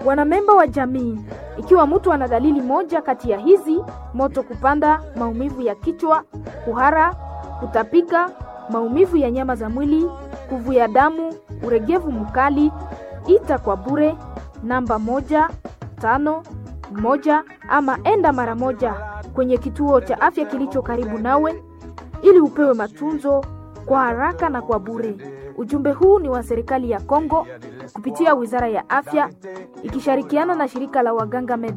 Wanamemba wa jamii, ikiwa mtu ana dalili moja kati ya hizi: moto kupanda, maumivu ya kichwa, kuhara, kutapika, maumivu ya nyama za mwili, kuvuja damu, uregevu mkali, ita kwa bure namba 151 ama enda mara moja kwenye kituo cha afya kilicho karibu nawe ili upewe matunzo kwa haraka na kwa bure. Ujumbe huu ni wa serikali ya Kongo kupitia Wizara ya Afya ikishirikiana na shirika la waganga